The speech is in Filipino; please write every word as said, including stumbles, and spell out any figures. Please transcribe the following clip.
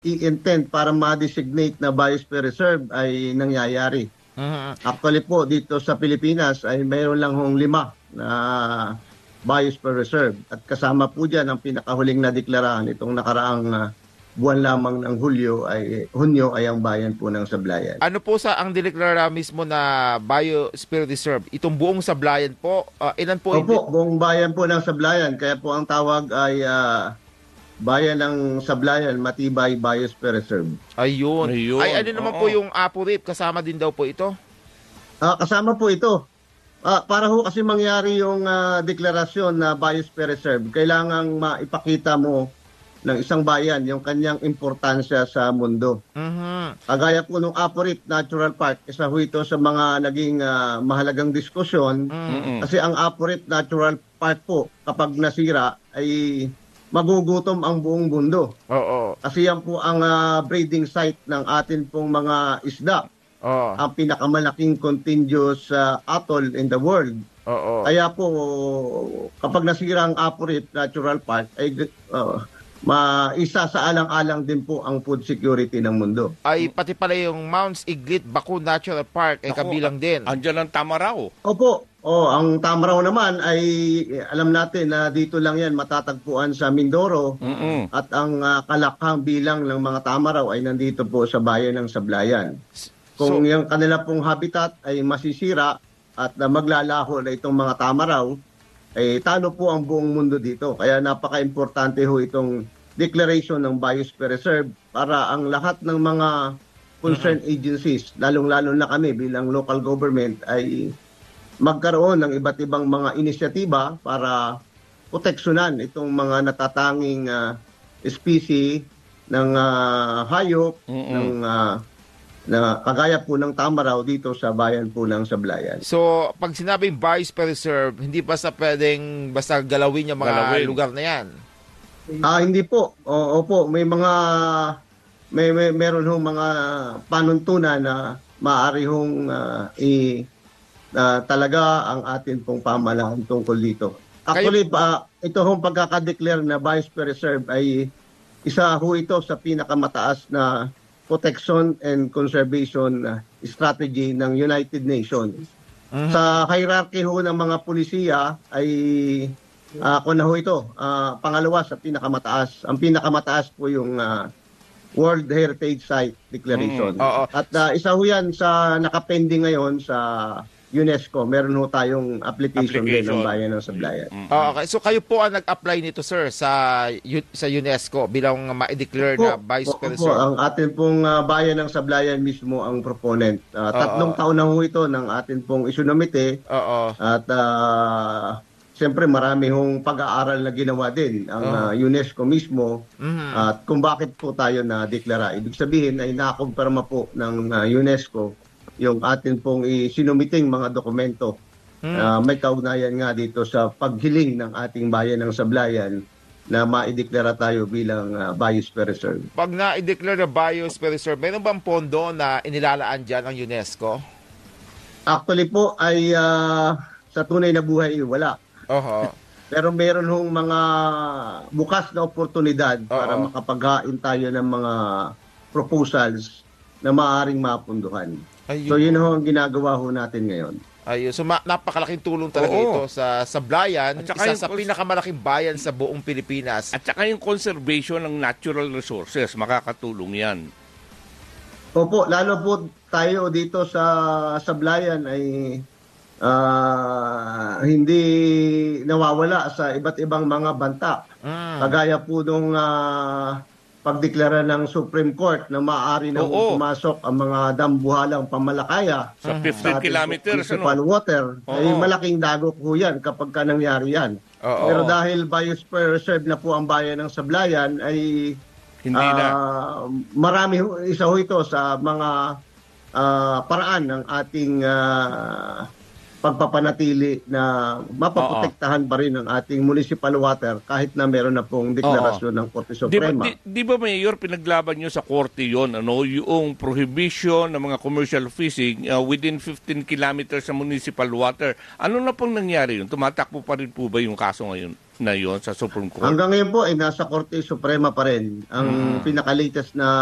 i-intend para ma-designate na biosphere reserve ay nangyayari. Mhm. Actually po, dito sa Pilipinas ay mayroon lang hong lima na biosphere reserve. At kasama po dyan ang pinakahuling na deklarahan itong nakaraang ah, buwan lamang ng Hulyo ay Hunyo ay ang bayan po ng Sablayan. Ano po sa ang dineklara mismo na Biosphere Reserve? Itong buong Sablayan po, ah, ilan po? Opo, buong bayan po ng Sablayan. Kaya po ang tawag ay ah, Bayan ng Sablayan, Matibay Biosphere Reserve. Ayun. Ayun, Ay, ano naman oo. po yung Apo Rip? Kasama din daw po ito? Ah, kasama po ito. Ah, para ho kasi mangyari yung ah, deklarasyon na Biosphere Reserve, kailangang maipakita mo ng isang bayan yung kanyang importansya sa mundo. Mhm. Kagaya po nung Aporit Natural Park, isa ho ito sa mga naging ah, mahalagang diskusyon. Mm-mm. Kasi ang Aporit Natural Park po, kapag nasira, ay magugutom ang buong mundo. Oo. Kasi yan po ang ah, breeding site ng atin pong mga isda. Oo. Ang pinakamalaking continuous ah, atoll in the world. Oo. Kaya po, kapag nasira ang Aporit Natural Park, ay uh, maisa sa alang-alang din po ang food security ng mundo. Ay, pati pala yung Mounts Iglit Baku Natural Park ay Ako, kabilang din. Andyan ang Tamaraw. Opo, oh, ang Tamaraw naman ay alam natin na dito lang yan matatagpuan sa Mindoro. Mm-mm. At ang ah, kalakhang bilang ng mga Tamaraw ay nandito po sa bayan ng Sablayan. Kung So- yung kanila pong habitat ay masisira at na maglalaho na itong mga Tamaraw, ay talo po ang buong mundo dito. Kaya napaka-importante ho itong declaration ng Biosphere Reserve para ang lahat ng mga concerned agencies, lalong-lalo na kami bilang local government, ay magkaroon ng iba't ibang mga inisyatiba para proteksyonan itong mga natatanging uh, species ng uh, hayop, Mm-mm. ng uh, na kagaya po ng Tamaraw dito sa bayan po ng Sablayan. So, pag sinabing Biosphere Reserve, hindi basta pwedeng basta galawin yung mga Galawin. lugar na yan. Ah, hindi po. O, opo, may mga may, may meron hong mga panuntunan na maaari hong ah, i ah, talaga ang atin pong pamahalaan tungkol dito. Actually, pa, ito hong pagkakadeclare na Biosphere Reserve ay isa ho ito sa pinakamataas na protection and conservation ah, strategy ng United Nations. Sa hierarchy ho ng mga pulisiya ay ah, ako na ho ito, ah, pangalawa sa pinakamataas. Ang pinakamataas po yung ah, World Heritage Site Declaration. Mm, oo. At ah, isa ho yan sa nakapending ngayon sa UNESCO. Meron ho tayong application, din Application. ng Bayan ng Sablayan. Ah, okay. So, kayo po ang nag-apply nito, sir, sa U- sa UNESCO bilang ma-declare na Opo, Biosphere opo, Reserve. ang atin pong ah, Bayan ng Sablayan mismo ang proponent. Ah, tatlong Oo. taon na ho ito ng atin pong isunumite. Oo. At uh, siyempre marami hong pag-aaral na ginawa din ang Oh. ah, UNESCO mismo Mhm. at kung bakit po tayo na deklara. Ibig sabihin ay nakumpirma po ng ah, UNESCO yung atin pong isinumiting mga dokumento. Ah, may kaugnayan nga dito sa paghiling ng ating bayan ng Sablayan na maideklara tayo bilang ah, Biosphere Reserve. Pag na-declare na Biosphere Reserve, meron bang pondo na inilalaan dyan ng UNESCO? Actually po ay ah, sa tunay na buhay wala. Oho. Pero meron hong mga bukas na oportunidad para Oo. makapaghain tayo ng mga proposals na maaaring mapunduhan. Ayun. So yun ho ang ginagawa ho natin ngayon. Ayun. So, ma- napakalaking tulong talaga Oo. ito sa Sablayan, At saka isa yung sa cons- pinakamalaking bayan sa buong Pilipinas. At saka yung conservation ng natural resources, makakatulong yan. Opo, lalo po tayo dito sa Sablayan ay ah, hindi nawawala sa iba't ibang mga banta. Mm. Kagaya po nung ah, pagdeklara ng Supreme Court na maaari na Oo. pumasok ang mga dambuhalang pamalakaya Sa fifteen sa ating kilometers, municipal ano? water, ay Oo. malaking dagok po yan kapag ka nangyari yan. Oo. Pero dahil Biosphere Reserve na po ang bayan ng Sablayan, ay Hindi na. ah, marami, ho- isa ho ito sa mga ah, paraan ng ating ah, pagpapanatili na mapaprotektahan pa rin ang ating municipal water kahit na meron na pong deklarasyon ng Korte Di ba, Suprema. di, di ba Mayor, pinaglaban nyo sa korte yon, ano, yung prohibition ng mga commercial fishing uh, within fifteen kilometers sa municipal water. Ano na pong nangyari yun? Tumatakbo pa rin po ba yung kaso ngayon na yon sa Supreme Court? Hanggang ngayon po ay nasa Korte Suprema pa rin ang Mm. pinaka-latest na